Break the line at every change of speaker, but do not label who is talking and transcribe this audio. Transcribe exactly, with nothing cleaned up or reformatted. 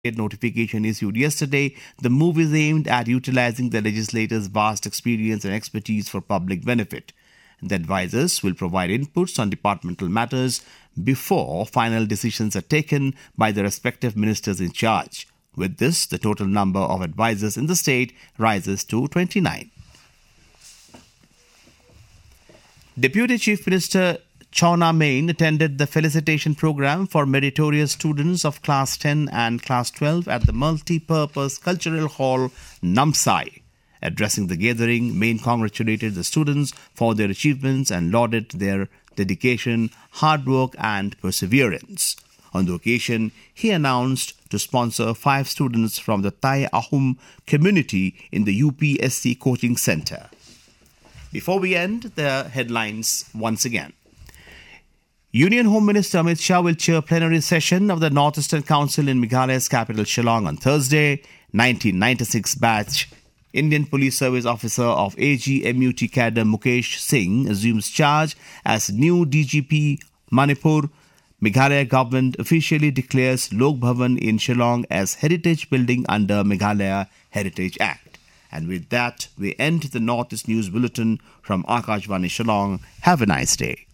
notification issued yesterday. The move is aimed at utilizing the legislators' vast experience and expertise for public benefit. The advisors will provide inputs on departmental matters before final decisions are taken by the respective ministers in charge. With this, the total number of advisors in the state rises to twenty-nine. Deputy Chief Minister Chawna Main attended the felicitation program for meritorious students of Class ten and Class twelve at the Multi-Purpose Cultural Hall, Namsai. Addressing the gathering, Main congratulated the students for their achievements and lauded their dedication, hard work and perseverance. On the occasion, he announced to sponsor five students from the Thai Ahom community in the U P S C coaching center. Before we end, the headlines once again. Union Home Minister Amit Shah will chair plenary session of the North Eastern Council in Meghalaya's capital Shillong on Thursday. nineteen ninety-six batch Indian Police Service officer of A G M U T cadre Mukesh Singh assumes charge as new D G P Manipur. Meghalaya government officially declares Lok Bhavan in Shillong as heritage building under Meghalaya Heritage Act. And with that, we end the Northeast News Bulletin from Akashvani Shillong. Have a nice day.